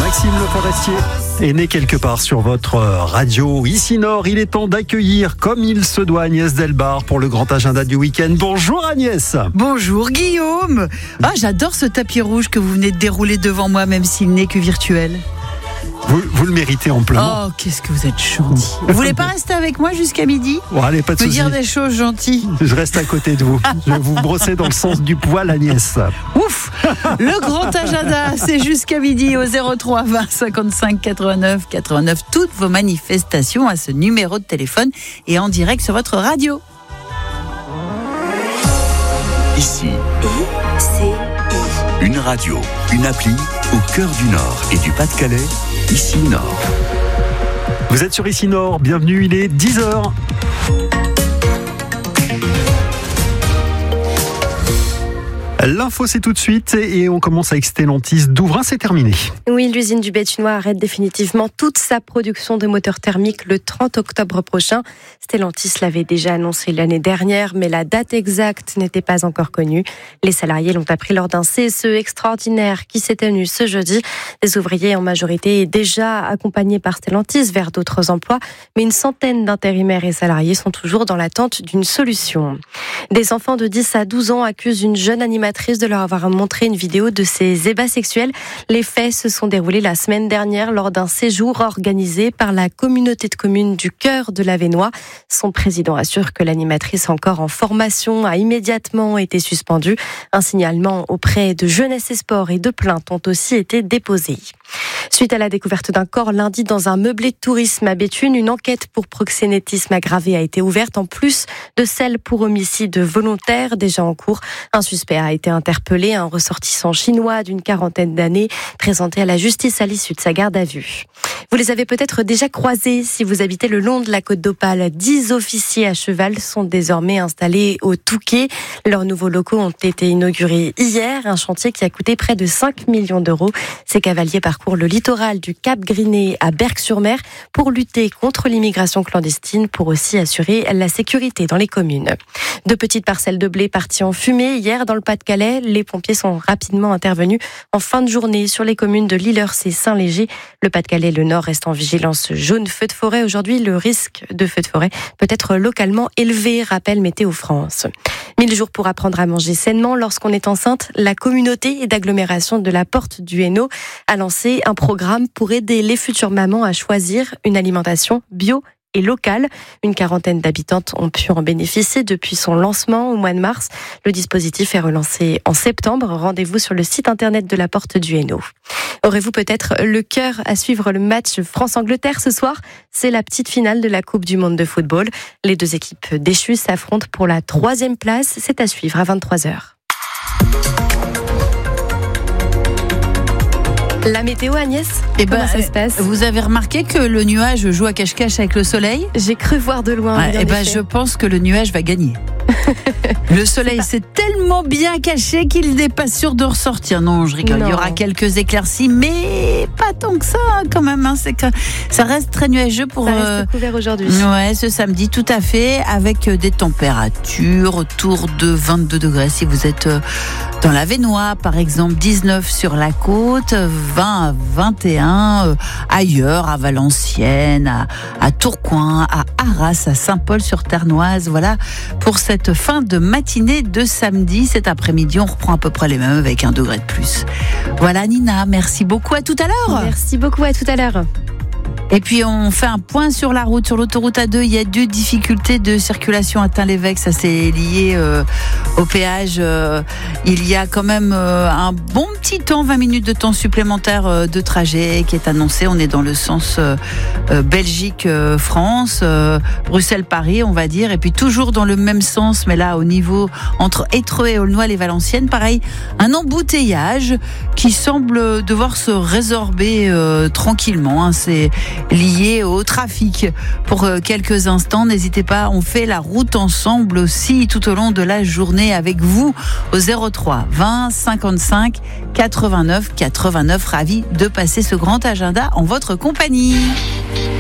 Maxime Le Forestier est né quelque part sur votre radio. Ici Nord, il est temps d'accueillir comme il se doit Agnès Delbar pour le grand agenda du week-end. Bonjour Agnès. Bonjour Guillaume. J'adore ce tapis rouge que vous venez de dérouler devant moi, même s'il n'est que virtuel. Vous le méritez amplement. Oh, qu'est-ce que vous êtes gentil. Vous voulez pas rester avec moi jusqu'à midi? Bon, allez, pas de soucis. Me dire des choses gentilles. Je reste à côté de vous. Je vais vous brosser dans le sens du poil, Agnès. Ouf. Le grand agenda, c'est jusqu'à midi au 03 20 55 89 89. Toutes vos manifestations à ce numéro de téléphone et en direct sur votre radio. Ici, une radio, une appli au cœur du Nord et du Pas-de-Calais. Ici Nord. Vous êtes sur Ici Nord, bienvenue, il est 10h. L'info, c'est tout de suite et on commence avec Stellantis. Douvrin, c'est terminé. Oui, l'usine du Béthunois arrête définitivement toute sa production de moteurs thermiques le 30 octobre prochain. Stellantis l'avait déjà annoncé l'année dernière, mais la date exacte n'était pas encore connue. Les salariés l'ont appris lors d'un CSE extraordinaire qui s'est tenu ce jeudi. Des ouvriers en majorité déjà accompagnés par Stellantis vers d'autres emplois, mais une centaine d'intérimaires et salariés sont toujours dans l'attente d'une solution. Des enfants de 10 à 12 ans accusent une jeune animatrice de leur avoir montré une vidéo de ses ébats sexuels. Les faits se sont déroulés la semaine dernière lors d'un séjour organisé par la communauté de communes du cœur de l'Avesnois. Son président assure que l'animatrice encore en formation a immédiatement été suspendue. Un signalement auprès de Jeunesse et Sport et de plaintes ont aussi été déposés. Suite à la découverte d'un corps lundi dans un meublé de tourisme à Béthune, une enquête pour proxénétisme aggravé a été ouverte en plus de celle pour homicide volontaire déjà en cours. Un suspect a été interpellé, un ressortissant chinois d'une quarantaine d'années, présenté à la justice à l'issue de sa garde à vue. Vous les avez peut-être déjà croisés si vous habitez le long de la côte d'Opale. 10 officiers à cheval sont désormais installés au Touquet. Leurs nouveaux locaux ont été inaugurés hier, un chantier qui a coûté près de 5 millions d'euros. Ces cavaliers parcourent le littoral du Cap Griné à Berck-sur-Mer pour lutter contre l'immigration clandestine, pour aussi assurer la sécurité dans les communes. De petites parcelles de blé parties en fumée hier dans le Pas-de-Calais. Les pompiers sont rapidement intervenus en fin de journée sur les communes de Lillers et Saint-Léger. Le Pas-de-Calais et le Nord restent en vigilance jaune feu de forêt. Aujourd'hui, le risque de feu de forêt peut être localement élevé, rappelle Météo France. 1000 jours pour apprendre à manger sainement lorsqu'on est enceinte. La communauté d'agglomération de la Porte du Hainaut a lancé un programme pour aider les futures mamans à choisir une alimentation bio et locale. Une quarantaine d'habitantes ont pu en bénéficier depuis son lancement au mois de mars. Le dispositif est relancé en septembre. Rendez-vous sur le site internet de la Porte du Hainaut. Aurez-vous peut-être le cœur à suivre le match France-Angleterre ce soir? C'est la petite finale de la Coupe du Monde de football. Les deux équipes déchues s'affrontent pour la 3e place. C'est à suivre à 23h. La météo, Agnès, comment ça se passe? Vous avez remarqué que le nuage joue à cache-cache avec le soleil? J'ai cru voir de loin. Je pense que le nuage va gagner. Le soleil s'est tellement bien caché qu'il n'est pas sûr de ressortir. Non, je rigole. Il y aura quelques éclaircies, mais pas tant que ça quand même. C'est que ça reste très nuageux pour. Ça reste couvert aujourd'hui. Ouais, ce samedi, tout à fait, avec des températures autour de 22 degrés si vous êtes dans l'Avesnois, par exemple, 19 sur la côte, 20 à 21 ailleurs, à Valenciennes, à Tourcoing, à Arras, à Saint-Paul-sur-Ternoise. Voilà pour cette fin de matinée de samedi. Cet après-midi, on reprend à peu près les mêmes avec 1 degré de plus. Voilà Nina, merci beaucoup, à tout à l'heure. Merci beaucoup, à tout à l'heure. Et puis on fait un point sur la route, sur l'autoroute A2, il y a 2 difficultés de circulation à Tain-l'Évêque, ça c'est lié au péage. Il y a quand même un bon petit temps, 20 minutes de temps supplémentaire de trajet qui est annoncé. On est dans le sens Belgique-France, Bruxelles-Paris on va dire, et puis toujours dans le même sens, mais là au niveau entre Étreux et Aulnois les Valenciennes, pareil, un embouteillage qui semble devoir se résorber tranquillement, c'est lié au trafic. Pour quelques instants, n'hésitez pas, on fait la route ensemble aussi tout au long de la journée avec vous au 03 20 55 89 89. Ravi de passer ce grand agenda en votre compagnie.